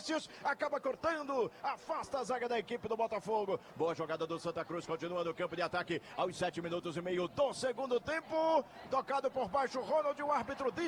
Vinícius acaba cortando, afasta a zaga da equipe do Botafogo. Boa jogada do Santa Cruz, continua no campo de ataque aos 7 minutos e meio do segundo tempo. Tocado por baixo, Ronald, o árbitro diz